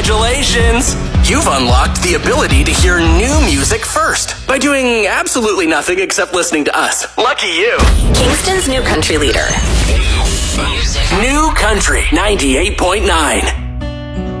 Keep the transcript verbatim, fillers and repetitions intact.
Congratulations! You've unlocked the ability to hear new music first by doing absolutely nothing except listening to us. Lucky you. Kingston's new country leader. New Country ninety-eight point nine.